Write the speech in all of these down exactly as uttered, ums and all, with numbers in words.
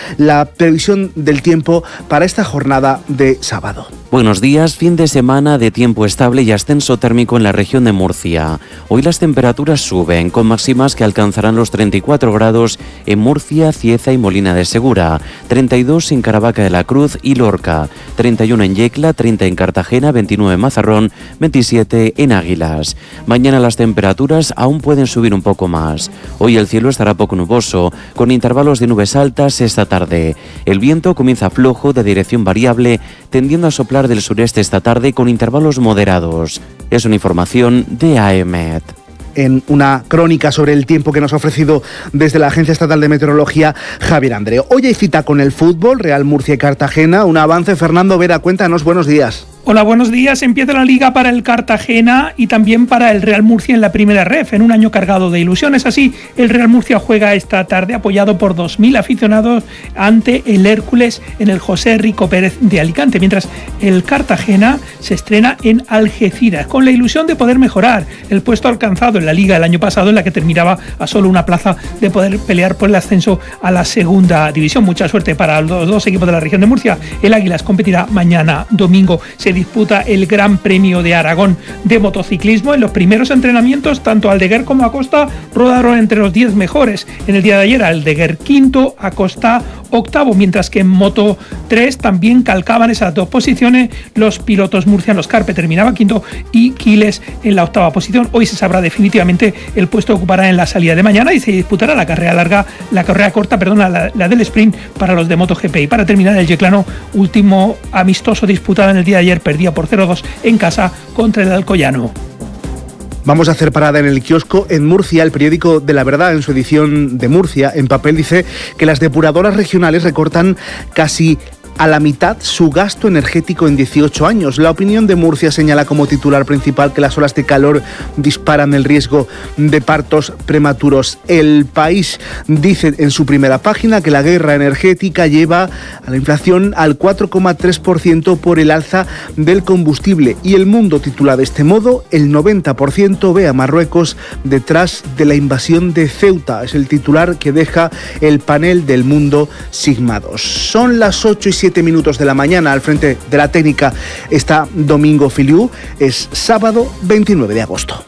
la previsión del tiempo para esta jornada de sábado. Buenos días, fin de semana de tiempo estable y ascenso térmico en la región de Murcia. Hoy las temperaturas suben, con máximas que alcanzarán los treinta y cuatro grados en Murcia, Cieza y Molina de Segura, treinta y dos en Caravaca de la Cruz y Lorca, treinta y uno en Yecla, treinta en Cartagena, veintinueve en Mazarrón, veintisiete en Águilas. Mañana las temperaturas aún pueden subir un poco más. Hoy el cielo estará poco nuboso, con intervalos de nubes altas esta tarde. El viento comienza flojo de dirección variable, tendiendo a soplar del sureste esta tarde con intervalos moderados. Es una información de A E M E T. En una crónica sobre el tiempo que nos ha ofrecido desde la Agencia Estatal de Meteorología, Javier Andreu. Hoy hay cita con el fútbol, Real Murcia y Cartagena. Un avance, Fernando Vera, cuéntanos, buenos días. Hola, buenos días. Empieza la Liga para el Cartagena y también para el Real Murcia en la primera ref, en un año cargado de ilusiones. Así, el Real Murcia juega esta tarde apoyado por dos mil aficionados ante el Hércules en el José Rico Pérez de Alicante, mientras el Cartagena se estrena en Algeciras, con la ilusión de poder mejorar el puesto alcanzado en la Liga el año pasado, en la que terminaba a solo una plaza de poder pelear por el ascenso a la segunda división. Mucha suerte para los dos equipos de la región de Murcia. El Águilas competirá mañana domingo. Se disputa el Gran Premio de Aragón de motociclismo. En los primeros entrenamientos, tanto Aldeguer como Acosta rodaron entre los diez mejores. En el día de ayer, Aldeguer quinto, Acosta octavo, mientras que en Moto tres también calcaban esas dos posiciones los pilotos murcianos. Carpe terminaba quinto y Quiles en la octava posición. Hoy se sabrá definitivamente el puesto que ocupará en la salida de mañana y se disputará la carrera larga, la carrera corta, perdona, la, la del sprint para los de MotoGP. Y para terminar, el yeclano, último amistoso disputado en el día de ayer, perdía por cero dos en casa contra el Alcoyano. Vamos a hacer parada en el kiosco. En Murcia, el periódico de La Verdad, en su edición de Murcia, en papel, dice que las depuradoras regionales recortan casi a la mitad su gasto energético en dieciocho años. La Opinión de Murcia señala como titular principal que las olas de calor disparan el riesgo de partos prematuros. El País dice en su primera página que la guerra energética lleva a la inflación al cuatro coma tres por ciento por el alza del combustible. Y El Mundo titula de este modo: el noventa por ciento ve a Marruecos detrás de la invasión de Ceuta. Es el titular que deja el panel del Mundo Sigma dos. Son las ocho y siete minutos de la mañana. Al frente de la técnica está Domingo Filiu. Es sábado veintinueve de agosto.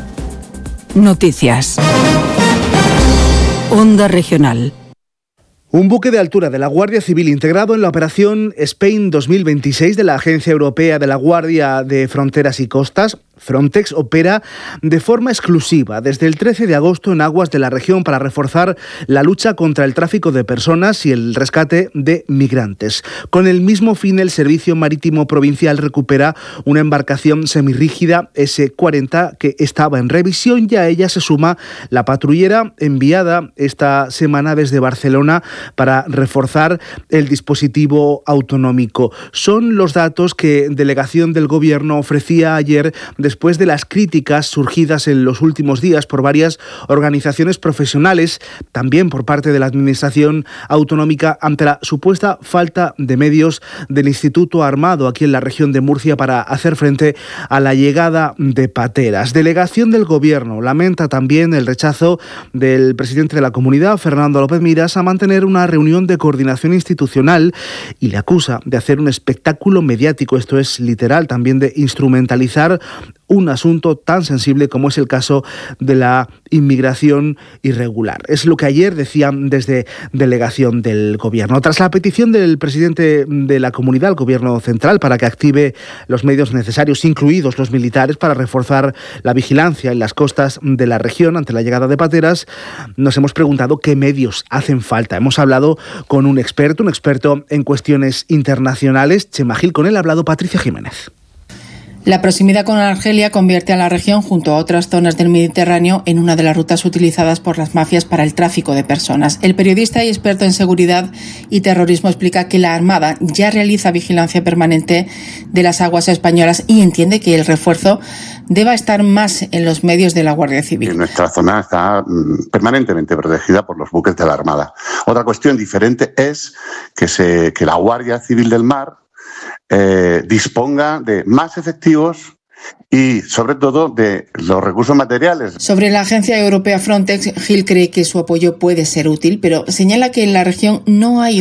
Noticias. Onda Regional. Un buque de altura de la Guardia Civil integrado en la operación Spain dos mil veintiséis de la Agencia Europea de la Guardia de Fronteras y Costas, Frontex, opera de forma exclusiva desde el trece de agosto en aguas de la región para reforzar la lucha contra el tráfico de personas y el rescate de migrantes. Con el mismo fin, el Servicio Marítimo Provincial recupera una embarcación semirrígida ese cuarenta que estaba en revisión y a ella se suma la patrullera enviada esta semana desde Barcelona para reforzar el dispositivo autonómico. Son los datos que delegación del Gobierno ofrecía ayer después de las críticas surgidas en los últimos días por varias organizaciones profesionales, también por parte de la Administración Autonómica, ante la supuesta falta de medios del Instituto Armado aquí en la región de Murcia para hacer frente a la llegada de pateras. Delegación del Gobierno lamenta también el rechazo del presidente de la comunidad, Fernando López Miras, a mantener una reunión de coordinación institucional y le acusa de hacer un espectáculo mediático, esto es literal, también de instrumentalizar un asunto tan sensible como es el caso de la inmigración irregular. Es lo que ayer decían desde delegación del Gobierno. Tras la petición del presidente de la comunidad, el Gobierno central, para que active los medios necesarios, incluidos los militares, para reforzar la vigilancia en las costas de la región ante la llegada de pateras, nos hemos preguntado qué medios hacen falta. Hemos hablado con un experto, un experto en cuestiones internacionales, Chema Gil. Con él ha hablado Patricia Jiménez. La proximidad con Argelia convierte a la región, junto a otras zonas del Mediterráneo, en una de las rutas utilizadas por las mafias para el tráfico de personas. El periodista y experto en seguridad y terrorismo explica que la Armada ya realiza vigilancia permanente de las aguas españolas y entiende que el refuerzo deba estar más en los medios de la Guardia Civil. Nuestra zona está permanentemente protegida por los buques de la Armada. Otra cuestión diferente es que, se, que la Guardia Civil del Mar Eh, disponga de más efectivos y, sobre todo, de los recursos materiales. Sobre la agencia europea Frontex, Gil cree que su apoyo puede ser útil, pero señala que en la región no hay